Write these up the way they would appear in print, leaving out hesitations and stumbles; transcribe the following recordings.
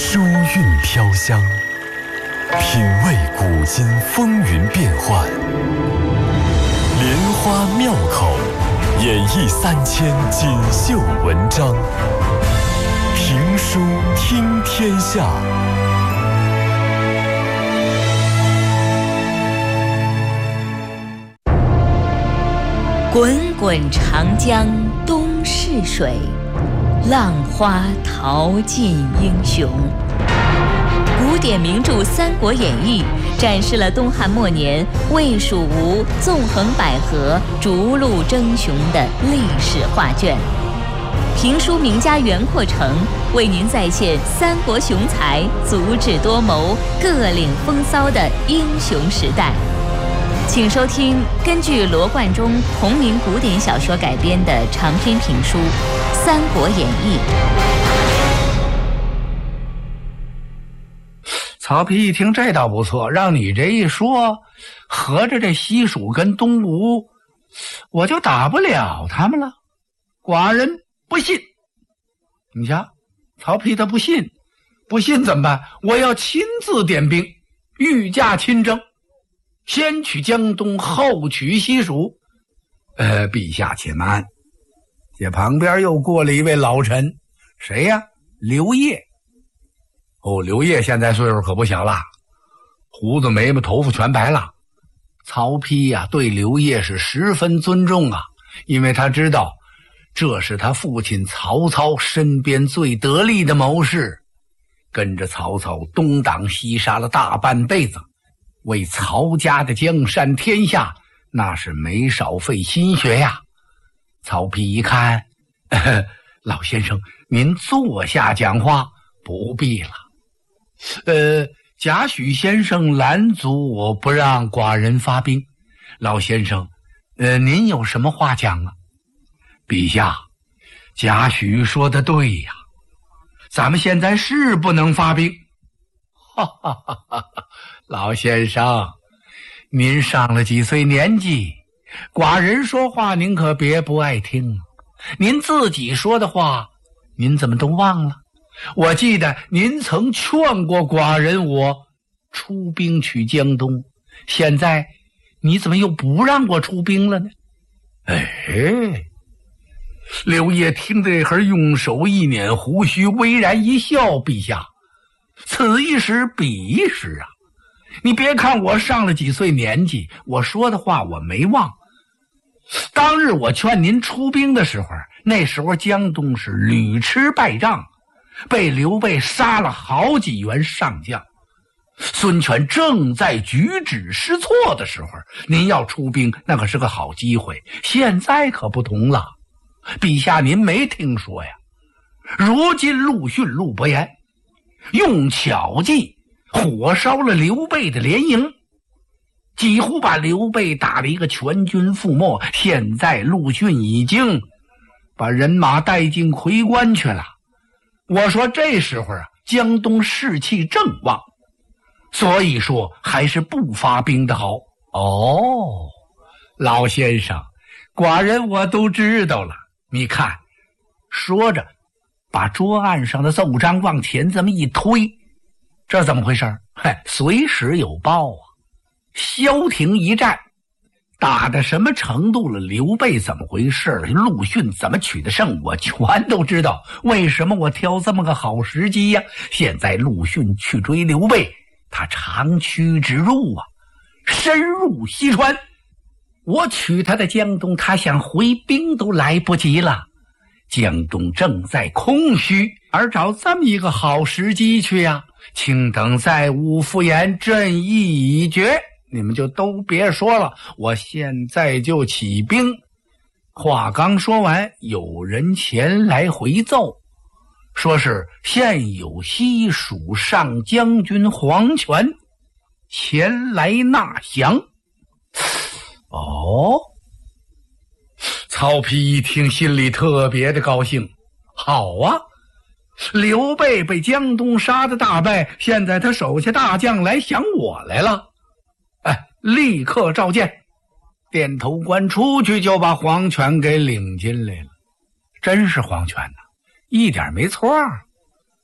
书韵飘香，品味古今风云变幻，莲花妙口，演绎3000锦绣文章，评书听天下。 滚滚长江东逝水，浪花淘尽英雄。古典名著《三国演义》展示了东汉末年魏蜀吴纵横捭阖、逐鹿争雄的历史画卷。评书名家袁阔成为您再现三国雄才足智多谋、各领风骚的英雄时代。请收听根据罗贯中同名古典小说改编的长篇评书《三国演义》。 曹丕一听这倒不错，让你这一说，合着这西蜀跟东吴，我就打不了他们了。寡人不信。你瞧，曹丕他不信，不信怎么办？我要亲自点兵，御驾亲征。先取江东，后取西蜀。陛下且慢，这旁边又过了一位老臣，谁呀？刘烨。刘烨现在岁数可不小了，胡子眉毛头发全白了。曹丕呀，对刘烨是十分尊重啊，因为他知道这是他父亲曹操身边最得力的谋士，跟着曹操东挡西杀了大半辈子，为曹家的江山天下那是没少费心血呀。曹丕一看，老先生您坐下讲话，不必了。贾诩先生拦阻我不让寡人发兵，老先生您有什么话讲啊？陛下，贾诩说的对呀，咱们现在是不能发兵。哈哈哈哈，老先生您上了几岁年纪，寡人说话您可别不爱听，您自己说的话您怎么都忘了？我记得您曾劝过寡人我出兵取江东，现在你怎么又不让我出兵了呢？刘烨听这会儿用手一捻胡须，微然一笑，陛下，此一时彼一时啊，你别看我上了几岁年纪，我说的话我没忘。当日我劝您出兵的时候，那时候江东是屡吃败仗，被刘备杀了好几员上将，孙权正在举止失措的时候，您要出兵那可是个好机会。现在可不同了，陛下您没听说呀？如今陆逊陆伯言用巧计火烧了刘备的连营，几乎把刘备打了一个全军覆没。现在陆逊已经把人马带进夔关去了。我说这时候啊，江东士气正旺，所以说还是不发兵的好。老先生，寡人我都知道了。你看，说着把桌案上的奏章往前这么一推，这怎么回事？随时有报啊！萧亭一战打到什么程度了？刘备怎么回事？陆逊怎么取得胜？我全都知道。为什么我挑这么个好时机呀？现在陆逊去追刘备，他长驱直入啊，深入西川。我取他的江东，他想回兵都来不及了。江东正在空虚，而找这么一个好时机去呀。请等再无敷衍，朕意已决。你们就都别说了，我现在就起兵。话刚说完，有人前来回奏，说是现有西蜀上将军黄权前来纳降。曹丕一听心里特别的高兴，好啊，刘备被江东杀的大败，现在他手下大将来降我来了。立刻召见。点头官出去就把黄权给领进来了。真是黄权呐，一点没错。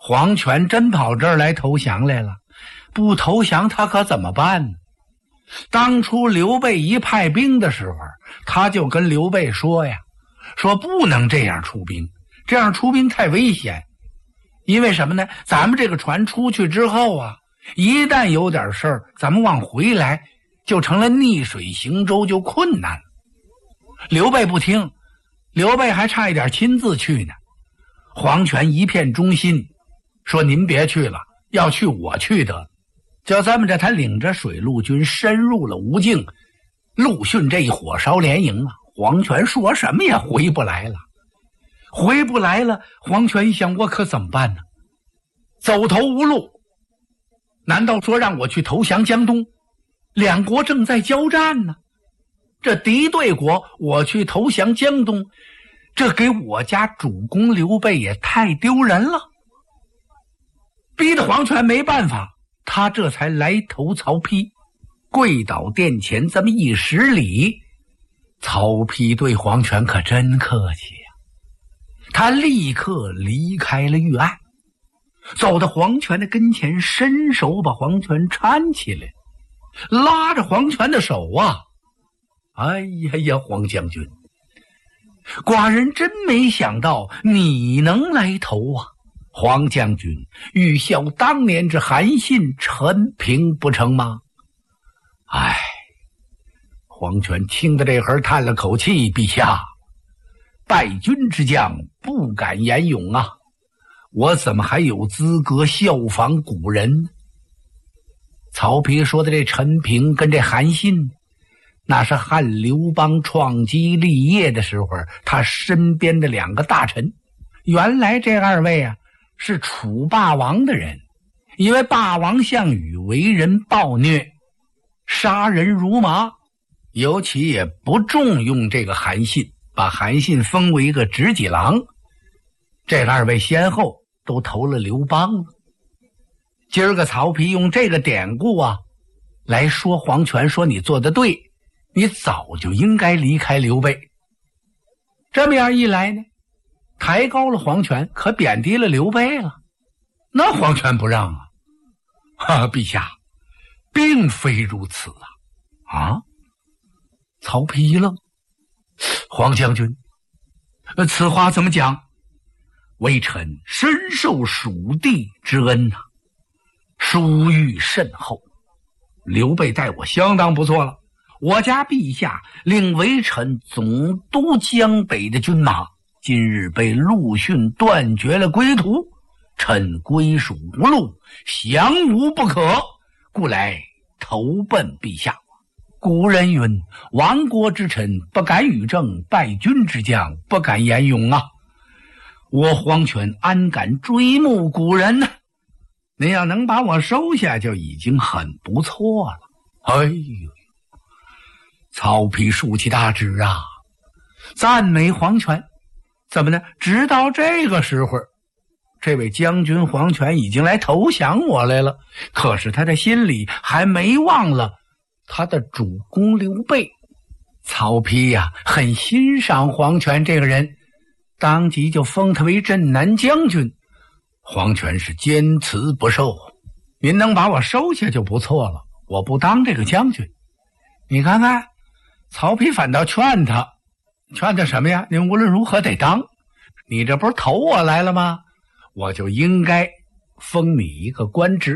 黄权真跑这儿来投降来了，不投降他可怎么办呢？当初刘备一派兵的时候，他就跟刘备说呀，说不能这样出兵，这样出兵太危险。因为什么呢？咱们这个船出去之后啊，一旦有点事儿，咱们往回来就成了逆水行舟，就困难了。刘备不听，刘备还差一点亲自去呢。黄权一片忠心，说您别去了，要去我去得了。就这么着，他领着水陆军深入了吴境，陆逊这一火烧连营啊，黄权说什么也回不来了。回不来了，黄权一想，我可怎么办呢？走投无路，难道说让我去投降江东？两国正在交战呢，这敌对国我去投降江东，这给我家主公刘备也太丢人了。逼得黄权没办法，他这才来投曹丕，跪倒殿前这么一施礼。曹丕对黄权可真客气呀，他立刻离开了御案，走到黄权的跟前，伸手把黄权搀起来，拉着黄权的手啊，哎呀呀，黄将军，寡人真没想到你能来投啊！黄将军，欲效当年之韩信、陈平不成吗？哎，黄权听得这会儿叹了口气，陛下，败军之将不敢言勇啊，我怎么还有资格效仿古人？曹丕说的这陈平跟这韩信，那是汉刘邦创基立业的时候他身边的两个大臣。原来这二位啊是楚霸王的人，因为霸王项羽为人暴虐，杀人如麻，尤其也不重用这个韩信，把韩信封为一个执戟郎。这二位先后都投了刘邦了。今儿个曹丕用这个典故啊来说黄权，说你做得对，你早就应该离开刘备。这么样一来呢，抬高了黄权，可贬低了刘备了。那黄权不让啊，陛下，并非如此啊！曹丕一愣，黄将军，此话怎么讲？微臣深受蜀地之恩呐，殊遇甚厚。刘备待我相当不错了，我家陛下令微臣总督江北的军马，今日被陆逊断绝了归途，臣归属无路，降无不可，故来投奔陛下。古人云，亡国之臣不敢与政，败军之将不敢言勇啊。我黄权安敢追慕古人呢？您要能把我收下就已经很不错了。哎呦，曹丕竖起大指啊，赞美黄权。怎么呢？直到这个时候，这位将军黄权已经来投降我来了，可是他的心里还没忘了他的主公刘备。曹丕呀，很欣赏黄权这个人，当即就封他为镇南将军。黄权是坚持不受，您能把我收下就不错了，我不当这个将军。你看看，曹丕反倒劝他什么呀？您无论如何得当，你这不是投我来了吗？我就应该封你一个官职。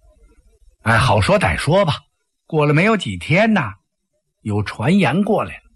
哎，好说歹说吧，过了没有几天呢，有传言过来了，